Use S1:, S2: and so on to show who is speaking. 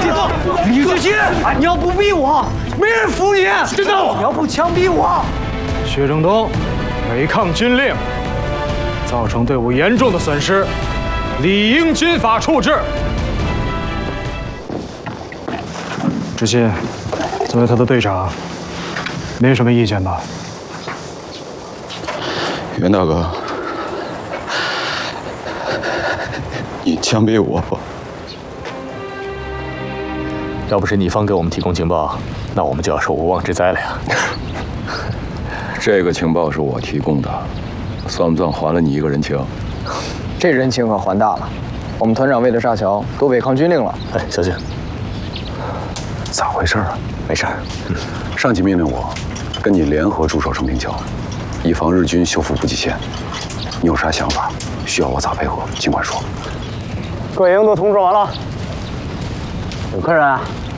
S1: 李子柒，你要不逼我，没人服你！
S2: 真的，
S1: 你要不枪毙我，
S2: 薛正东违抗军令，造成队伍严重的损失，理应军法处置。知信，作为他的队长，没什么意见吧？
S3: 袁大哥，你枪毙我吧！
S4: 要不是你方给我们提供情报，那我们就要受无妄之灾了呀。
S3: 这个情报是我提供的，算不算还了你一个人情？
S5: 这人情可还大了。我们团长为了沙桥都违抗军令了。
S4: 哎，小心！
S3: 咋回事啊？
S4: 没事儿。
S3: 上级命令我跟你联合驻守承平桥，以防日军修复补给线。你有啥想法？需要我咋配合？尽管说。
S5: 各营都通知完了。有客人啊？